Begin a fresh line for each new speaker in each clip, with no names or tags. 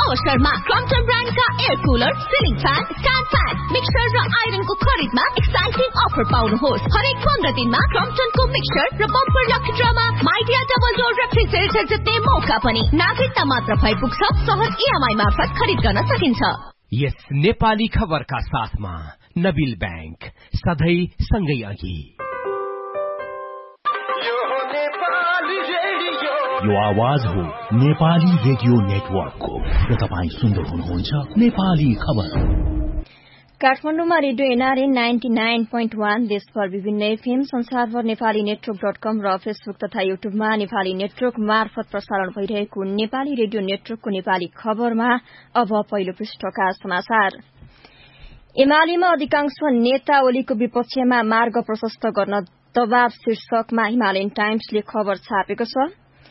अवसरमा Crompton ब्रान्डका air cooler, ceiling fan, stand fan, mixer र आइरनको खरिदमा एक्साइटिङ अफर पाउनुहोस्। हरेक 15 दिनमा क्रम्पटनको मिक्सर र bumper lucky ड्रमा Midea double door refrigerator जित्ने मौका पनि। नागरिकता मात्र भइ पुग्छ। सहज EMI मार्फत खरिद गर्न सकिन्छ।
यस नेपाली खबरका साथमा नबिल बैंक सधैँ सँगै अघि।
यो आवाज हो नेपाली रेडियो नेटवर्कको र तपाई सुन्दै हुनुहुन्छ नेपाली खबर।
काठमाडौँमा रेडियो एनआरए 99.1, देशभर विभिन्न एफएम, संसारभर नेपाली नेटवर्क.com र फेसबुक तथा युट्युबमा नेपाली नेटवर्क मार्फत प्रसारण भइरहेको नेपाली रेडियो नेटवर्कको नेपाली खबरमा अब पहिलो पृष्ठका समाचार। एमालेमा अधिकांश नेता ओलीको विपक्षमा मार्ग प्रशस्त गर्न दबाव शीर्षकमा हिमालयन टाइम्सले खबर छापेको छ।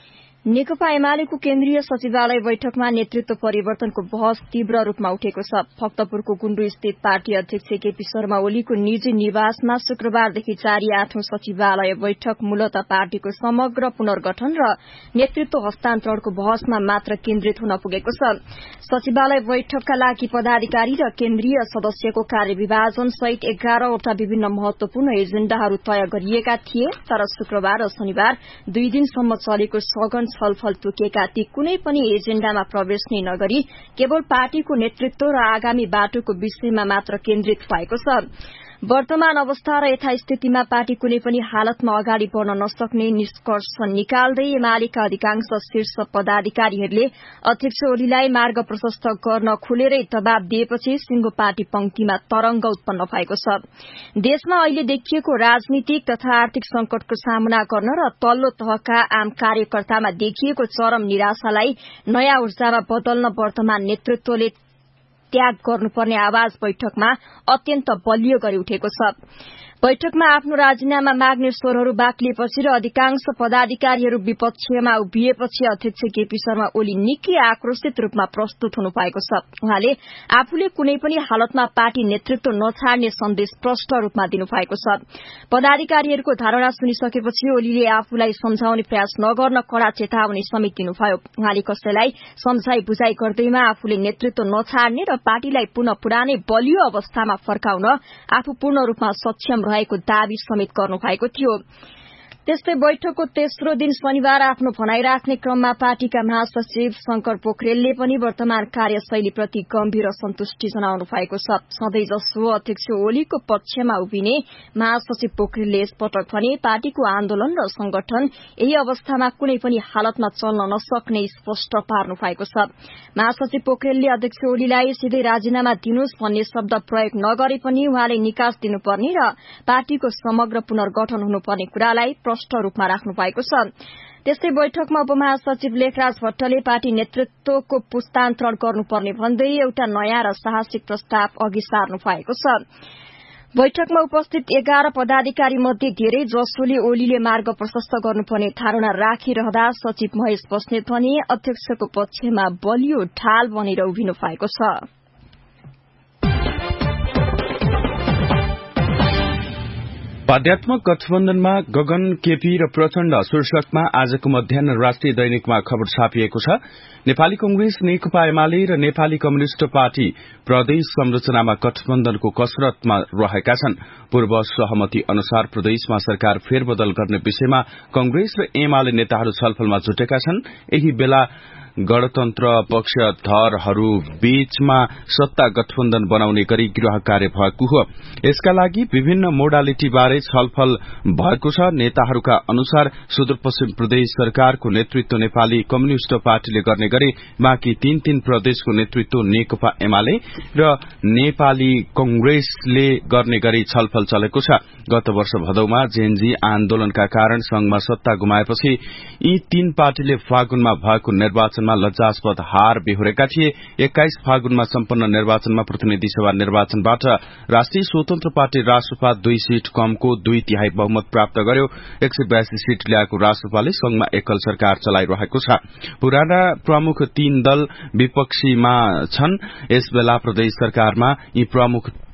नेकपा एमालेको केन्द्रीय सचिवालय बैठकमा नेतृत्व परिवर्तनको बहस तीव्र रूपमा उठेको छ। भक्तपुरको गुण्डु स्थित पार्टी अध्यक्ष केपी शर्मा ओलीको निजी निवासमा शुक्रबारदेखि जारी 8औं सचिवालय बैठक मूलतः पार्टीको समग्र पुनर्गठन र नेतृत्व हस्तान्तरणको बहसमा मात्र केन्द्रित हुन पुगेको छ। सचिवालय बैठकका लागि पदाधिकारी र केन्द्रीय सदस्यको कार्यविभाजन सहित 11 वटा विभिन्न महत्वपूर्ण एजेण्डाहरू तय गरिएका थिए, तर शुक्रबार र शनिबार 2 दिनसम्म चलेको सघन छलफल तोकिएका ती कुनै पनि एजेण्डामा प्रवेश नै नगरी केवल पार्टीको नेतृत्व र आगामी बाटोको विषयमा मात्र केन्द्रित भएको छ। वर्तमान अवस्था र यथास्थितिमा पार्टी कुनै पनि हालतमा अगाडि बढ़न नसक्ने निष्कर्ष निकाल्दै एमालेका अधिकांश शीर्ष पदाधिकारीहरूले अध्यक्ष ओलीलाई मार्ग प्रशस्त गर्न खुलेरै दबाव दिएपछि सिंगो पार्टी पंक्तिमा तरंग उत्पन्न भएको छ। देशमा अहिले देखिएको राजनीतिक तथा आर्थिक संकटको सामना गर्न र तल्लो तहका आम कार्यकर्तामा देखिएको चरम निराशालाई नयाँ ऊर्जामा बदल्न वर्तमान नेतृत्वले त्याग गर्नुपर्ने आवाज बैठकमा अत्यन्त बलियो गरी उठेको छ। बैठकमा आफ्नो राजीनामा माग्ने स्वरहरू बाक्लिएपछि र अधिकांश पदाधिकारीहरू विपक्षमा उभिएपछि अध्यक्ष केपी शर्मा ओली निकै आक्रोशित रूपमा प्रस्तुत हुनु भएको छ। उहाँले आफूले कुनै पनि हालतमा पार्टी नेतृत्व नछाड्ने सन्देश प्रष्ट रूपमा दिनुभएको छ। पदाधिकारीहरूको धारणा सुनिसकेपछि ओलीले आफूलाई सम्झाउने प्रयास नगर्न कड़ा चेतावनी समेत दिनुभयो। उहाँले कसैलाई सम्झाई बुझाई गर्दैमा आफूले नेतृत्व नछाड्ने र पार्टीलाई पुनः पुरानै बलियो अवस्थामा फर्काउन आफू पूर्ण रूपमा सक्षम रहेको दावी समेत गर्नुभएको थियो। त्यस्तै बैठकको तेस्रो दिन शनिबार आफ्नो भनाई राख्ने क्रममा पार्टीका महासचिव शंकर पोखरेलले पनि वर्तमान कार्यशैलीप्रति गम्भीर असन्तुष्टि जनाउनु भएको छ। सधैँ जसो अध्यक्ष ओलीको पक्षमा उभिने महासचिव पोखरेलले यसपटक भने पार्टीको आन्दोलन र संगठन यही अवस्थामा कुनै पनि हालतमा चल्न नसक्ने स्पष्ट पार्नु भएको छ। महासचिव पोखरेलले अध्यक्ष ओलीलाई सिधै राजीनामा दिनुहोस् भन्ने शब्द प्रयोग नगरे पनि उहाँले निकास दिनुपर्ने र पार्टीको समग्र पुनर्गठन हुनुपर्ने कुरालाई स्पष्ट रूपमा राख्नु भएको छ। त्यस्तै बैठकमा उपमहासचिव लेखराज भट्टले पार्टी नेतृत्वको पुस्तान्तरण गर्नुपर्ने भन्दै एउटा नयाँ र साहसिक प्रस्ताव अघि सार्नु भएको छ। बैठकमा उपस्थित 11 पदाधिकारी मध्ये धेरै जसोले ओलीले मार्ग प्रशस्त गर्नुपर्ने धारणा राखिरहँदा सचिव महेश बस्नेत भने अध्यक्षको पक्षमा बलियो ढाल बनेर उभिनु भएको छ।
आध्यात्मक गठबन्धनमा गगन, केपी र प्रचण्ड शीर्षकमा आजको मध्याह राष्ट्रिय दैनिकमा खबर छापिएको छ। नेपाली कंग्रेस, नेकपा एमाले र नेपाली कम्युनिष्ट पार्टी प्रदेश संरचनामा गठबन्धनको कसरतमा रहेका छन्। पूर्व सहमति अनुसार प्रदेशमा सरकार फेरबदल गर्ने विषयमा कंग्रेस र एमाले नेताहरू छलफलमा जुटेका छन्। यही बेला गणतन्त्र पक्षधरहरू बीचमा सत्ता गठबन्धन बनाउने गरी गृह कार्य भएको हो। यसका लागि विभिन्न मोडालिटीबारे छलफल भएको छ। नेताहरूका अनुसार सुदूरपश्चिम प्रदेश सरकारको नेतृत्व नेपाली कम्युनिष्ट पार्टीले गर्ने गरी बाँकी 3 प्रदेशको नेतृत्व नेकपा एमाले र नेपाली कंग्रेसले गर्ने गरी छलफल चलेको छ। गत वर्ष भदौमा जेएनजी आन्दोलनका कारण संघमा सत्ता गुमाएपछि यी 3 पार्टीले फागुनमा भएको निर्वाचनमा लज्जास्पद हार बेहोरेका थिए। 21 फागुनमा सम्पन्न निर्वाचनमा प्रतिनिधि सभा निर्वाचनबाट राष्ट्रिय स्वतन्त्र पार्टी रासपा 2 सीट कमको 2/3 बहुमत प्राप्त गर्यो। 182 सीट ल्याएको रासपाले संघमा एकल सरकार चलाइरहेको छ। पुराना प्रमुख 3 दल विपक्षीमा छन्। यसबेला प्रदेश सरकारमा यी प्रमुख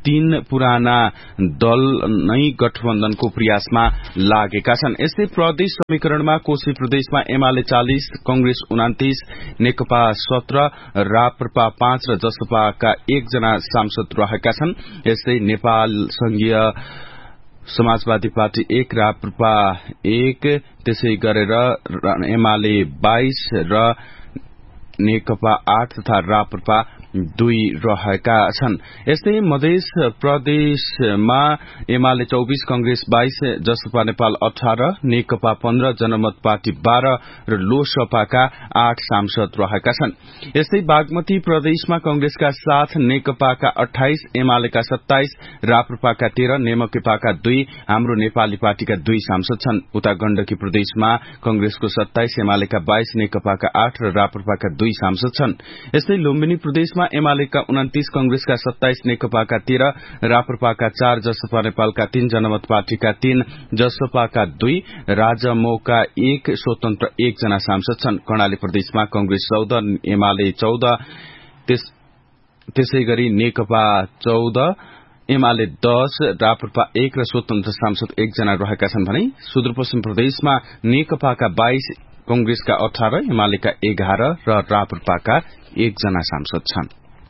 तीन पुराना दल नै गठबन्धनको प्रयासमा लागेका छन्। यस्तै प्रदेश समीकरणमा कोशी प्रदेशमा एमाले 40, कांग्रेस 29, नेकपा 17, राप्रपा 5 र जसपाका 1 जना सांसद रहेका छन्। यस्तै नेपाल संघीय समाजवादी पार्टी 1, राप्रपा 1, त्यसै गरेर एमाले 22 र नेकपा 8 तथा राप्रपा 2 रहेका छन्। यस्तै मध्य प्रदेशमा एमाले 24, कांग्रेस 22, जसपा नेपाल 18, नेकपा 15, जनमत पार्टी 12 र लोसपाका 8 सांसद रहेका छन्। यस्तै बागमती प्रदेशमा कांग्रेसका 7, नेकपाका 28, एमालेका 27, राप्रपाका 13, नेमकेपाका 2, हाम्रो नेपाली पार्टीका 2 सांसद छन्। उता गण्डकी प्रदेशमा कांग्रेसको 27, एमालेका 22, नेकपाका 8 र राप्रपाका 2 सांसद छन्। यस्तै लुम्बिनी प्रदेशमा एमालेका 29, कांग्रेसका 27, नेकपाका 13, राप्रपाका 4, जसपा नेपालका 3, जनमत पार्टीका 3, जसपाका 2, राजमोका 1, स्वतन्त्र 1 जना सांसद छन्। कर्णाली प्रदेशमा कांग्रेस 14, एमाले 14, त्यसै गरी नेकपा 14, एमाले 10, राप्रपा 1 र स्वतन्त्र सांसद 1 जना रहेका छन् भने सुदूरपश्चिम प्रदेशमा नेकपाका 22, कांग्रेसका 18, एमालेका 11 र राप्रपाका 1 जना सांसद छन्।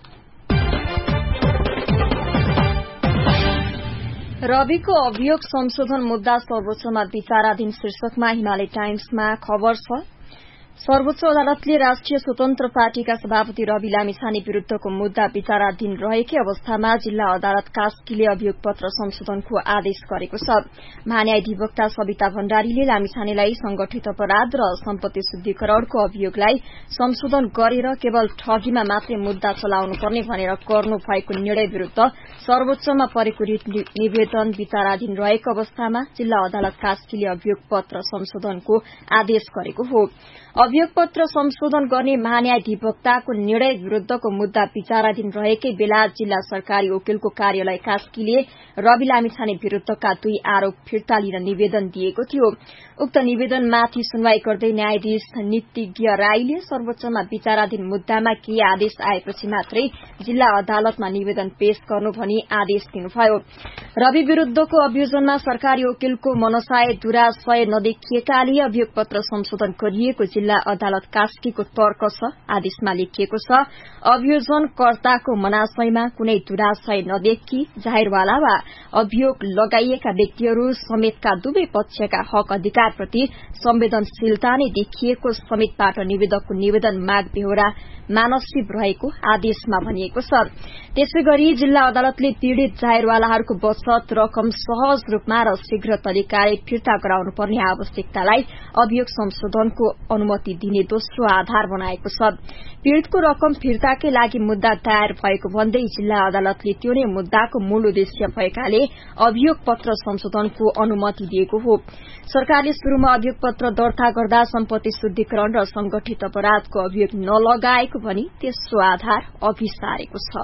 रविको अभियोग संशोधन मुद्दा सर्वोच्चमा विचाराधीन शीर्षकमा हिमालय टाइम्समा खबर छ। सर्वोच्च अदालतले राष्ट्रिय स्वतन्त्र पार्टीका सभापति रवि लामिछाने विरूद्धको मुद्दा विचाराधीन रहेकै अवस्थामा जिल्ला अदालत कास्कीले अभियोग पत्र संशोधनको आदेश गरेको छ। महान्यायाधिवक्ता सविता भण्डारीले लामिछानेलाई संगठित अपराध र सम्पत्ति शुद्धिकरणको अभियोगलाई संशोधन गरेर केवल ठगीमा मात्रै मुद्दा चलाउनु पर्ने भनेर गर्नु भएको निर्णय विरूद्ध सर्वोच्चमा परेको रिट निवेदन विचाराधीन रहेको अवस्थामा जिल्ला अदालत कास्कीले अभियोग पत्र संशोधनको आदेश गरेको हो। अभियोग पत्र संशोधन गर्ने महान्यायाधिवक्ताको निर्णय विरूद्धको मुद्दा विचाराधीन रहेकै बेला जिल्ला सरकारी वकिलको कार्यालय कास्कीले रवि लामिछाने विरूद्धका 2 आरोप फिर्ता लिन निवेदन दिएको थियो। उक्त निवेदनमाथि सुनवाई गर्दै न्यायाधीश नितिज्ञ राईले सर्वोच्चमा विचाराधीन मुद्दामा केही आदेश आएपछि मात्रै जिल्ला अदालतमा निवेदन पेश गर्नु भनी आदेश दिनुभयो। रवि विरूद्धको अभियोजनमा सरकारी वकिलको मनसाय दुराशय नदेखिएकाले अभियोग पत्र संशोधन गरिएको जिल्ला अदालत कास्कीको तर्क छ। आदेशमा लेखिएको छ, अभियोजनकर्ताको मनाशयमा कुनै दुराशय नदेखी जाहेरवाला वा अभियोग लगाइएका व्यक्तिहरू समेतका दुवै पक्षका हक अधिकारप्रति संवेदनशीलता नै देखिएको समेतबाट निवेदकको निवेदन माग बेहोरा मानसिक रहेको आदेशमा भनिएको छ। त्यसैगरी जिल्ला अदालतले पीड़ित जाहेरवालाहरूको बचत रकम सहज रूपमा र शीघ्र तरिकाले फिर्ता गराउनु पर्ने आवश्यकतालाई अभियोग संशोधनको अनुमति दिने दोस्रो आधार बनाएको छ। पीड़ितको रकम फिर्ताकै लागि मुद्दा दायर भएको भन्दै जिल्ला अदालतले त्यो नै मुद्दाको मूल उद्देश्य भएकाले अभियोग पत्र संशोधनको अनुमति दिएको हो। सरकारले शुरूमा अभियोग पत्र दर्ता गर्दा सम्पत्ति शुद्धिकरण र संगठित अपराधको अभियोग नलगाएको भनी तेस्रो आधार अघि सारेको छ।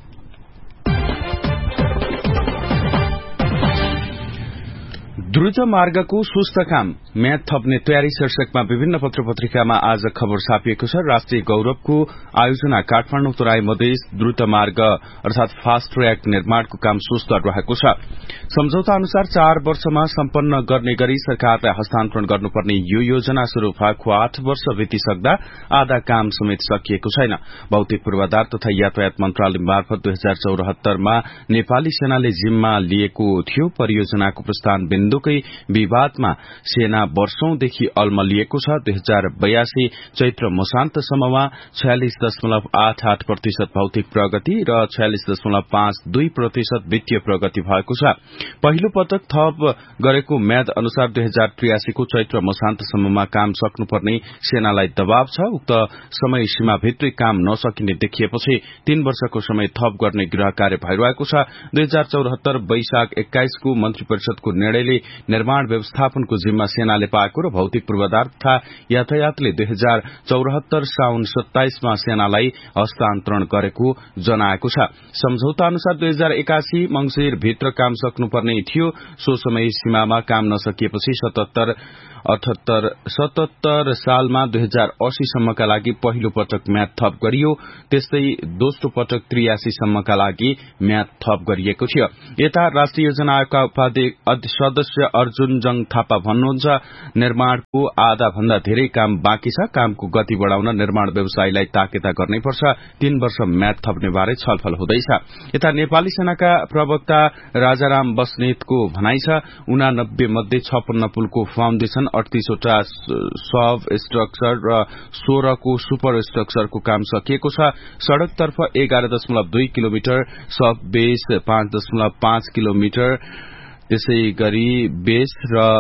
द्रुत मार्गको सुस्त काम म्याद थप्ने तयारी शीर्षकमा विभिन्न पत्र पत्रिकामा आज खबर छापिएको छ। राष्ट्रिय गौरवको आयोजना काठमाडौँ तराई मधेस द्रुत मार्ग अर्थात फास्ट ट्र्याक निर्माणको काम सुस्त रहेको छ। सम्झौता अनुसार 4 वर्षमा सम्पन्न गर्ने गरी सरकारलाई हस्तान्तरण गर्नुपर्ने यो योजना शुरू भएको 8 वर्ष बितिसक्दा आधा काम समेत सकिएको छैन। भौतिक पूर्वाधार तथा यातायात मन्त्रालय मार्फत 2074 मा नेपाली सेनाले जिम्मा लिएको थियो। परियोजनाको प्रस्थान बिन्दुकै विवादमा सेना वर्षौंदेखि अल्मलिएको छ। 2082 चैत्र मसान्तसम्ममा 46.88% भौतिक प्रगति र 46.52% वित्तीय प्रगति भएको छ। पहिलो पटक थप गरेको म्याद अनुसार 2083 को चैत्र मसान्तसम्ममा काम सक्नुपर्ने सेनालाई दबाव छ। उक्त समय सीमाभित्रै काम नसकिने देखिएपछि 3 वर्षको समय थप गर्ने गृह कार्य भइरहेको छ। 2074 वैशाख 21 को मन्त्री परिषदको निर्णयले निर्माण व्यवस्थापनको जिम्मा सेना सेनाले पाएको र भौतिक पूर्वाधार तथा यातायातले 2074 साउन 27 मा सेनालाई हस्तान्तरण गरेको जनाएको छ। सम्झौता अनुसार 2081 मंसिर भित्र काम सक्नुपर्ने थियो। सो समय सीमामा काम नसकिएपछि 77 सालमा 2080 सम्मका लागि पहिलो पटक म्याद थप गरियो। त्यस्तै दोस्रो पटक 83 सम्मका लागि म्याद थप गरिएको थियो। यता राष्ट्रिय योजना आयोगका उपाध्यक्ष सदस्य अर्जुन जङ थापा भन्नुहुन्छ, निर्माणको आधा भन्दा धेरै काम बाँकी छ। कामको गति बढाउन निर्माण व्यवसायीलाई ताकेता गर्नैपर्छ। 3 वर्ष म्याद थप्ने बारे छलफल हुँदैछ। यता नेपाली सेनाका प्रवक्ता राजाराम बस्नेतको भनाइ छ, 89 मध्ये 56 पुलको फाउन्डेशन, 38 वटा सब स्ट्रक्चर र 16 को सुपर स्ट्रक्चरको काम सकिएको छ। सड़कतर्फ 11.2 किलोमिटर, सब बेस 5.5 किलोमिटर, त्यसै गरी बेस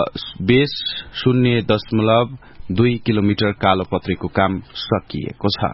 0.2 किलोमिटर कालोपत्रीको काम सकिएको छ।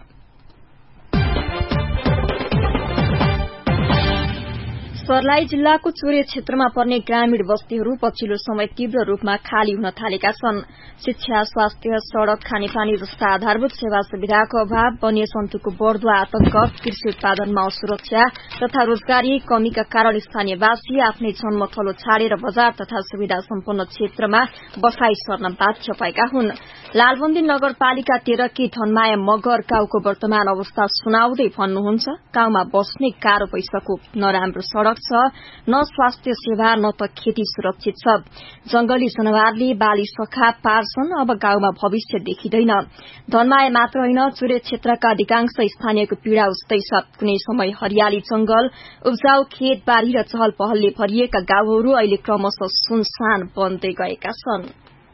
सर्लाही जिल्लाको चुरे क्षेत्रमा पर्ने ग्रामीण बस्तीहरू पछिल्लो समय तीव्र रूपमा खाली हुन थालेका छन्। शिक्षा, स्वास्थ्य, सड़क, खानेपानी जस्ता आधारभूत सेवा सुविधाको अभाव, वन्यजन्तुको बढ़दो आतंक, कृषि उत्पादनमा असुरक्षा तथा रोजगारी कमीका कारण स्थानीयवासी आफ्नै जन्मथलो छाडेर बजार तथा सुविधा सम्पन्न क्षेत्रमा बसाई सर्न बाध्य भएका हुन्। लालबन्दी नगरपालिका 13 की धनमाया मगर गाउँको वर्तमान अवस्था सुनाउँदै भन्नुहुन्छ, गाउँमा बस्ने गाह्रो भइसक्यो। नराम्रो सड़क छ, न स्वास्थ्य सेवा, न त खेती सुरक्षित छ। जंगली जनावरले बाली सखा पार्छन्। अब गाउँमा भविष्य देखिँदैन। धनमाया मात्र होइन, चुरे क्षेत्रका अधिकांश स्थानीयको पीड़ा उस्तै छ। कुनै समय हरियाली जंगल, उब्जाउ खेतबारी र चहल पहलले भरिएका गाउँहरू अहिले क्रमशः सुनसान बन्दै गएका छन्।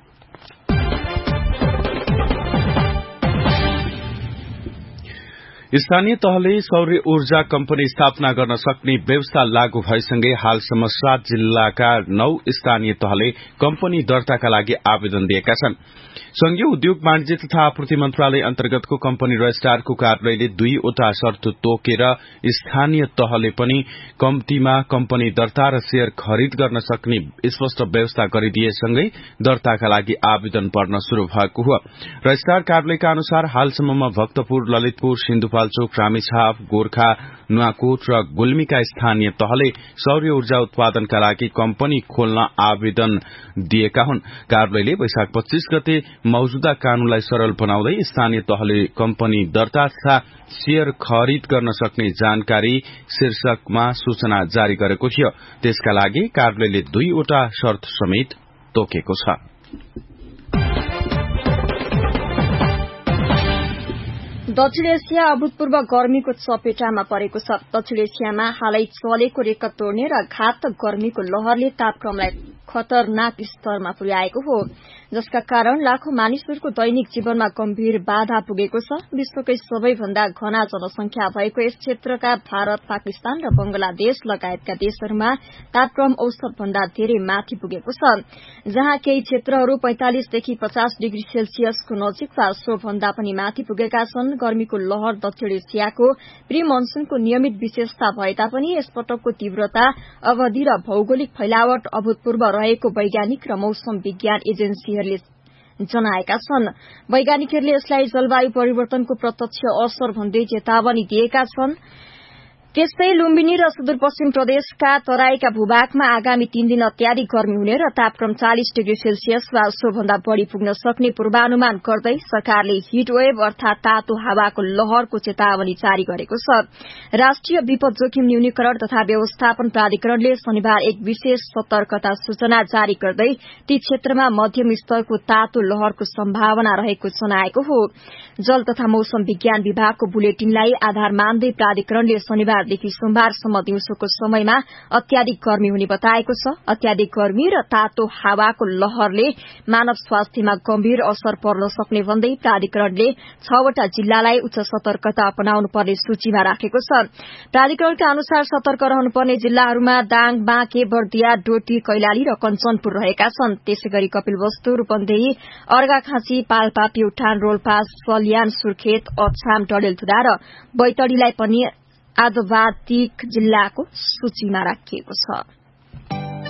स्थानीय तहले सौर्य ऊर्जा कम्पनी स्थापना गर्न सक्ने व्यवस्था लागू भएसँगै हालसम्म 7 जिल्लाका 9 स्थानीय तहले कम्पनी दर्ताका लागि आवेदन दिएका छन्। संघीय उद्योग वाणिज्य तथा आपूर्ति मन्त्रालय अन्तर्गतको कम्पनी रजिस्ट्रारको कार्यालयले 2 वटा शर्त तोकेर स्थानीय तहले पनि कम्तीमा कम्पनी दर्ता र शेयर खरिद गर्न सक्ने स्पष्ट व्यवस्था गरिदिएसँगै दर्ताका लागि आवेदन पर्न शुरू भएको हो। रजिस्ट्रार कार्यालयका अनुसार हालसम्ममा भक्तपुर, ललितपुर, सिन्धुपाल्चोक, रामेछाप, गोर्खा, नुवाकोट र गुल्मीका स्थानीय तहले सौर्य ऊर्जा उत्पादनका लागि कम्पनी खोल्न आवेदन दिएका हुन्। कार्यालयले वैशाख 25 गते मौजूदा कानूनलाई सरल बनाउँदै स्थानीय तहले कम्पनी दर्ता तथा शेयर खरिद गर्न सक्ने जानकारी शीर्षकमा सूचना जारी गरेको थियो। त्यसका लागि कार्यालयले 2 वटा शर्त समेत तोकेको छ।
दक्षिण एसिया अभूतपूर्व गर्मीको चपेटामा परेको छ। दक्षिण एसियामा हालै चलेको रेकर्ड तोड्ने र घातक गर्मीको लहरले तापक्रमलाई खतरनाक स्तरमा पुर्याएको हो, जसका कारण लाखौं मानिसहरूको दैनिक जीवनमा गम्भीर बाधा पुगेको छ। विश्वकै सबैभन्दा घना जनसंख्या भएको यस क्षेत्रका भारत, पाकिस्तान र बंगलादेश लगायतका देशहरूमा तापक्रम औसत भन्दा धेरै माथि पुगेको छ, जहाँ केही क्षेत्रहरू 45 देखि 50 डिग्री सेल्सियसको नजिक वा सो भन्दा पनि माथि पुगेका छन्। गर्मीको लहर दक्षिण एसियाको प्री मनसूनको नियमित विशेषता भए तापनि यसपटकको तीव्रता, अवधि र भौगोलिक फैलावट अभूतपूर्व रहेको वैज्ञानिक र मौसम विज्ञान एजेन्सीहरूले जनाएका छन्। वैज्ञानिकहरूले यसलाई जलवायु परिवर्तनको प्रत्यक्ष असर भन्दै चेतावनी दिएका छन्। त्यस्तै लुम्बिनी र सुदूरपश्चिम प्रदेशका तराईका भूभागमा आगामी 3 दिन अत्याधिक गर्मी हुने र तापक्रम 40 डिग्री सेल्सियस वा सोभन्दा बढ़ी पुग्न सक्ने पूर्वानुमान गर्दै सरकारले हिट वेभ अर्थात तातो हावाको लहरको चेतावनी जारी गरेको छ। राष्ट्रिय विपद जोखिम न्यूनीकरण तथा व्यवस्थापन प्राधिकरणले शनिबार एक विशेष सतर्कता सूचना जारी गर्दै ती क्षेत्रमा मध्यम स्तरको तातो लहरको सम्भावना रहेको जनाएको हो। जल तथा मौसम विज्ञान विभागको बुलेटिनलाई आधार मान्दै प्राधिकरणले शनिबारदेखि सोमबारसम्म दिउँसोको समयमा अत्याधिक गर्मी हुने बताएको छ। अत्याधिक गर्मी र तातो हावाको लहरले मानव स्वास्थ्यमा गम्भीर असर पर्न सक्ने भन्दै प्राधिकरणले 6 वटा जिल्लालाई उच्च सतर्कता अपनाउनु पर्ने सूचीमा राखेको छ। प्राधिकरणका अनुसार सतर्क रहनुपर्ने जिल्लाहरूमा दाङ, बाँके, बर्दिया, डोटी, कैलाली र कञ्चनपुर रहेका छन्। त्यसैगरी कपिलवस्तु, रूपन्देही, अर्घाखाँची, पाल्पा, प्युठान, रोल्पा, सल्यान, सुर्खेत, अछाम, डडेलधुरा र बैतडीलाई पनि आदवातिक जिल्लाको सूचीमा राखिएको छ।